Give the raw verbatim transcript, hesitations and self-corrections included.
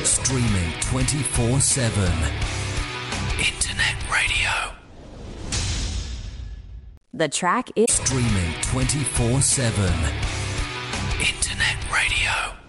Streaming twenty-four seven. Internet radio. The track is streaming twenty-four seven. Internet radio.